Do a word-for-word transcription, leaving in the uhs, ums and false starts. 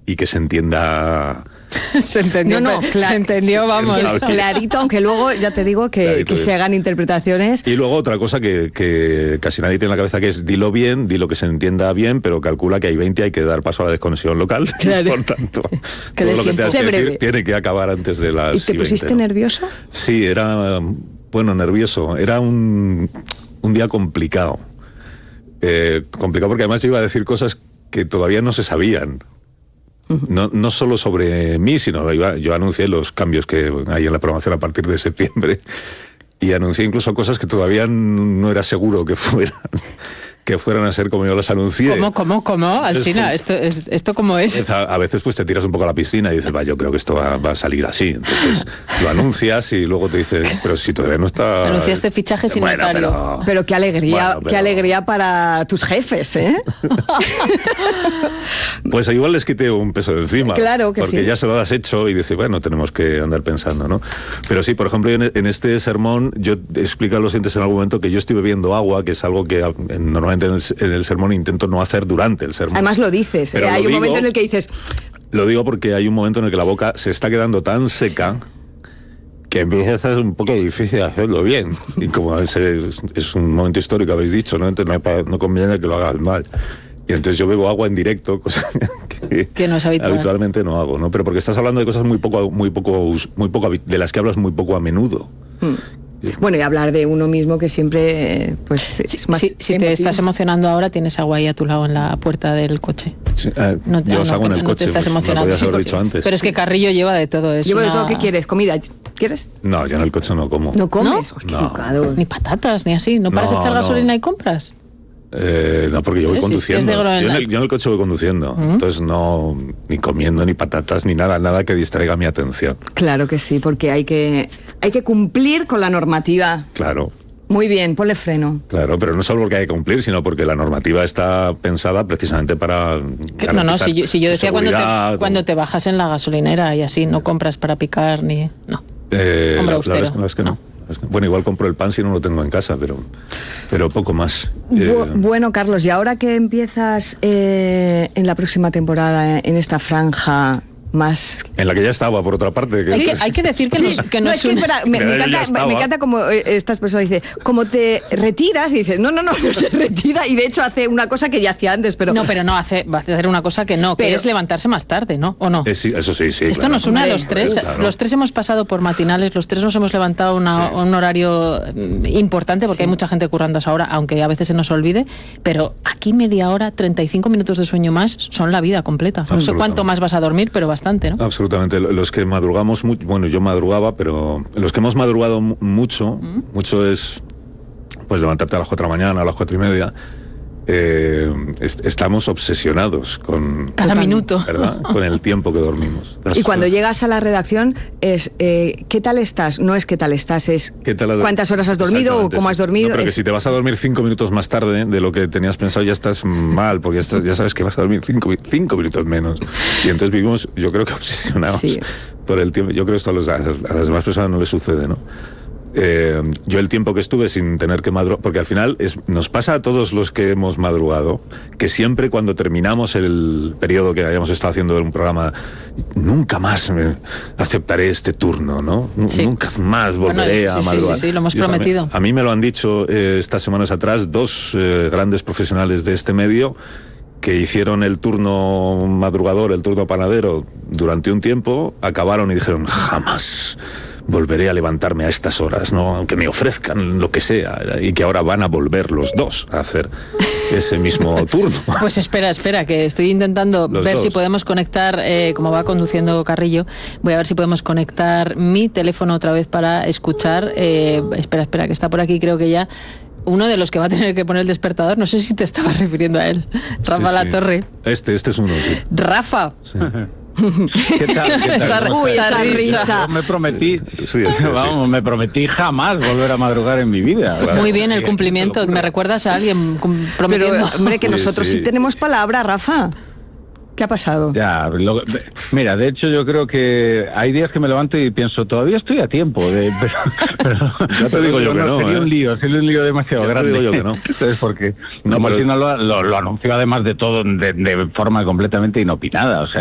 y que se entienda... Se entendió, no, no, clar, se entendió, vamos, clarito, aunque luego ya te digo que, que se hagan interpretaciones. Y luego otra cosa que, que casi nadie tiene en la cabeza, que es dilo bien, dilo que se entienda bien, pero calcula que hay veinte, hay que dar paso a la desconexión local. Claro. Por tanto, que todo lo que te has que decir tiene que acabar antes de las ¿Y te pusiste veinte, ¿no? nervioso? Sí, era, bueno, nervioso. Era un, un día complicado. Eh, complicado porque además yo iba a decir cosas que todavía no se sabían. No, no solo sobre mí, sino yo, yo anuncié los cambios que hay en la programación a partir de septiembre y anuncié incluso cosas que todavía no era seguro que fueran que fueran a ser como yo las anuncié. ¿Cómo, cómo, cómo? Alsina, ¿esto, es, ¿esto cómo es? A, a veces pues te tiras un poco a la piscina y dices, va, yo creo que esto va, va a salir así. Entonces lo anuncias y luego te dicen, pero si todavía no está... Anunciaste fichaje sin bueno, notario. Pero, pero qué alegría, bueno, pero... qué alegría para tus jefes, ¿eh? Pues igual les quité un peso de encima. Claro que porque sí. ya se lo has hecho y dices, bueno, tenemos que andar pensando, ¿no? Pero sí, por ejemplo, en, en este sermón yo explico a los oyentes en algún momento que yo estoy bebiendo agua, que es algo que en, normalmente en el, en el sermón intento no hacer durante el sermón. Además lo dices, ¿eh? Hay un digo, momento en el que dices... Lo digo porque hay un momento en el que la boca se está quedando tan seca que empieza a ser un poco difícil hacerlo bien. Y como es, es, es un momento histórico, habéis dicho, ¿no? Entonces no, hay, no conviene que lo hagas mal. Y entonces yo bebo agua en directo, cosa que, que no es habitual. habitualmente no hago, ¿no? Pero porque estás hablando de cosas muy poco, muy poco, muy poco de las que hablas muy poco a menudo. Hmm. Bueno, y hablar de uno mismo que siempre, pues, es más... Si, si te estás emocionando ahora, tienes agua ahí a tu lado en la puerta del coche. Sí, eh, no, yo os no, hago en el no coche, te estás pues, emocionando. Me podías haber sí, dicho antes. Pero es que Carrillo lleva de todo. Es lleva una... de todo. ¿Qué quieres? ¿Comida? ¿Quieres? No, yo en el coche no como. ¿No comes? ¿No? Oh, qué educado. Ni patatas, ni así. ¿No paras no, a echar no. gasolina y compras? Eh, no, porque yo voy sí, conduciendo. Sí, yo, en el, yo en el coche voy conduciendo. ¿Mm? Entonces no, ni comiendo, ni patatas, ni nada, nada que distraiga mi atención. Claro que sí, porque hay que, hay que cumplir con la normativa. Claro. Muy bien, ponle freno. Claro, pero no solo porque hay que cumplir, sino porque la normativa está pensada precisamente para... No, no, si yo, si yo decía cuando te, cuando te bajas en la gasolinera y así, no compras para picar ni... No. Eh, Hombre, la, la verdad es que, no, es que no. no. Bueno, igual compro el pan si no lo tengo en casa, pero, pero poco más. Bu eh, bueno, Carlos, y ahora que empiezas eh, en la próxima temporada, en esta franja más... En la que ya estaba, por otra parte. Que hay, que, hay que decir que, sí, nos, que no, no es que una... espera, me, me, encanta, me, me encanta como estas personas dicen, como te retiras y dices, no, no, no, no se retira, y de hecho hace una cosa que ya hacía antes, pero... No, pero no, hace, va a hacer una cosa que no, pero, que es levantarse más tarde, ¿no? ¿O no? Eh, sí, eso sí, sí. Esto claro. nos une a los tres, claro. Los tres hemos pasado por matinales, los tres nos hemos levantado una, sí. un horario importante, porque sí. Hay mucha gente currando a esa hora, aunque a veces se nos olvide, pero aquí media hora, treinta y cinco minutos de sueño más, son la vida completa. No sé cuánto más vas a dormir, pero bastante, ¿no? Absolutamente. Los que madrugamos mucho, bueno, yo madrugaba, pero los que hemos madrugado mucho, ¿Mm? mucho es pues levantarte a las cuatro de la mañana, a las cuatro y media. Eh, est estamos obsesionados con cada minuto, ¿verdad? Con el tiempo que dormimos. Y cuando llegas a la redacción es eh, ¿qué tal estás? No es qué tal estás, es ¿Qué tal cuántas horas has dormido o cómo has dormido. No, pero es... que si te vas a dormir cinco minutos más tarde de lo que tenías pensado ya estás mal, porque ya, estás, ya sabes que vas a dormir cinco, cinco minutos menos. Y entonces vivimos, yo creo que obsesionados sí. por el tiempo. Yo creo que esto a, los, a las demás personas no les sucede, ¿no? Eh, yo el tiempo que estuve sin tener que madrugar, porque al final es, nos pasa a todos los que hemos madrugado, que siempre cuando terminamos el periodo que hayamos estado haciendo un programa, nunca más me aceptaré este turno, ¿no? Sí. Nunca más volveré bueno, sí, a madrugar. Sí, sí, sí, lo hemos prometido. A mí, a mí me lo han dicho eh, estas semanas atrás dos eh, grandes profesionales de este medio que hicieron el turno madrugador, el turno panadero durante un tiempo, acabaron y dijeron, jamás volveré a levantarme a estas horas, ¿no? Aunque me ofrezcan lo que sea, y que ahora van a volver los dos a hacer ese mismo turno. Pues espera, espera, que estoy intentando los ver dos. si podemos conectar, eh, como va conduciendo Carrillo, voy a ver si podemos conectar mi teléfono otra vez para escuchar. Eh, espera, espera, que está por aquí, creo que ya. Uno de los que va a tener que poner el despertador, no sé si te estabas refiriendo a él, Rafa sí, Latorre. Sí. Este, este es uno, sí. Rafa. Sí. ¿Qué tal? ¿Qué tal? Esa, Uy, esa risa. Yo me prometí, sí, sí, vamos, sí. me prometí jamás volver a madrugar en mi vida. Claro. Muy bien el cumplimiento. ¿Me recuerdas a alguien prometiendo? Pero, hombre, que nosotros sí. sí tenemos palabra, Rafa. ¿Qué ha pasado? Ya, lo, mira, de hecho yo creo que hay días que me levanto y pienso, todavía estoy a tiempo. De, pero, pero, ya te digo yo que no. Sería ¿eh? un lío, sería un lío demasiado ya grande. Te digo yo que no. ¿Sabes? Porque no, como pero... lo, lo, lo anunció además de todo de, de forma completamente inopinada. O sea,